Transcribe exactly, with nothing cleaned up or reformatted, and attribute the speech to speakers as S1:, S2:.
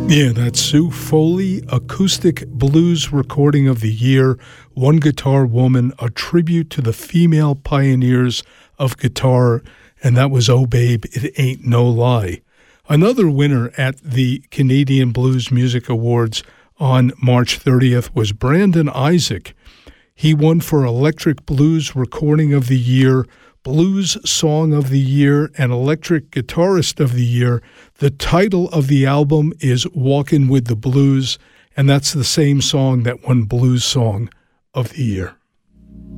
S1: Yeah, that's Sue Foley, Acoustic Blues Recording of the Year, One Guitar Woman, a tribute to the female pioneers of guitar, and that was Oh Babe, It Ain't No Lie. Another winner at the Canadian Blues Music Awards on March thirtieth was Brandon Isaac. He won for Electric Blues Recording of the Year, Blues Song of the Year, and Electric Guitarist of the Year. The title of the album is Walkin' with the Blues, and that's the same song that won Blues Song of the Year.